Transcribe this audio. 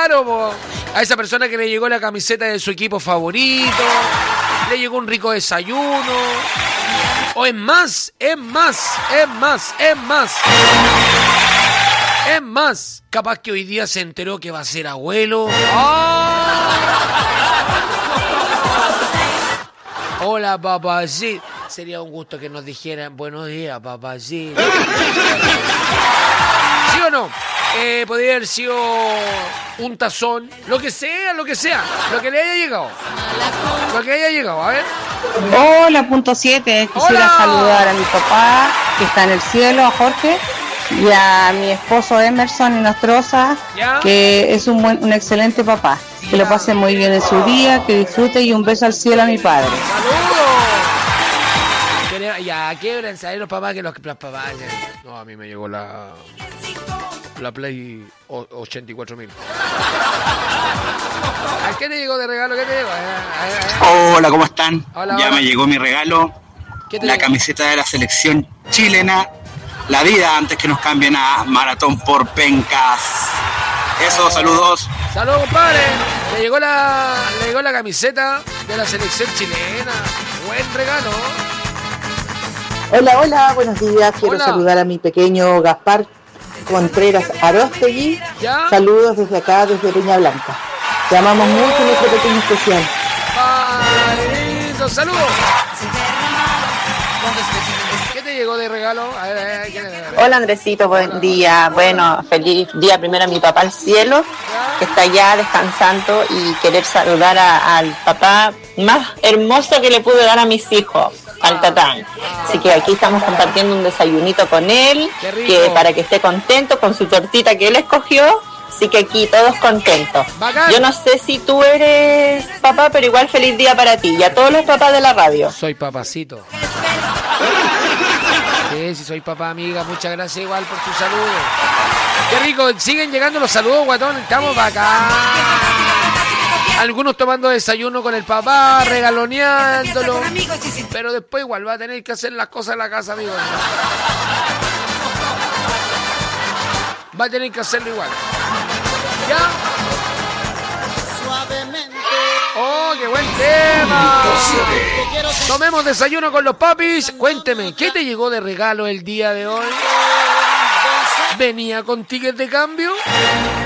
Claro, po. A esa persona que le llegó la camiseta de su equipo favorito, le llegó un rico desayuno. O es más. Es más, capaz que hoy día se enteró que va a ser abuelo. ¡Oh! Hola, papacito. Sería un gusto que nos dijeran buenos días, papacito. ¿Sí o no? Podría haber sido un tazón, lo que sea, lo que le haya llegado. A ver. Hola, punto 7. Quisiera saludar a mi papá, que está en el cielo, a Jorge, y a mi esposo Emerson en Nostroza, que es un excelente papá. Que lo pase muy bien en su día, que disfrute, y un beso al cielo a mi padre. ¡Saludos! Ya, québrense ahí los papás, que los papás. No, a mí me llegó la Play 84.000. ¿A qué te llegó de regalo? ¿Qué te llegó? Hola, ¿cómo están? Hola, ya me llegó mi regalo, la camiseta de la selección chilena, la vida antes que nos cambien a maratón por pencas. Eso, saludos. Saludos, compadre. Le llegó la camiseta de la selección chilena. Buen regalo. Hola, buenos días. Quiero saludar a mi pequeño Gaspar Contreras Aróstegui. ¿Ya? Saludos desde acá, desde Peña Blanca. Te amamos mucho, nuestro pequeño especial. Padrito, saludos. ¿Qué te llegó de regalo? A ver, Hola, Andresito, buen día. Bueno, feliz día primero a mi papá al cielo, que está allá descansando, y querer saludar al papá más hermoso que le pude dar a mis hijos, al Tatán. Así que aquí estamos compartiendo un desayunito con él, que para que esté contento con su tortita que él escogió. Así que aquí todos contentos. Bacán. Yo no sé si tú eres papá, pero igual feliz día para ti y a todos los papás de la radio. Soy papacito. Sí, soy papá, amiga. Muchas gracias igual por tu saludo. Qué rico. Siguen llegando los saludos, guatón. Estamos acá. Algunos tomando desayuno con el papá, regaloneándolo. Pero después igual va a tener que hacer las cosas en la casa, amigo. Va a tener que hacerlo igual. ¿Ya? ¡Oh, qué buen tema! Tomemos desayuno con los papis. Cuénteme, ¿qué te llegó de regalo el día de hoy? ¿Venía con tickets de cambio?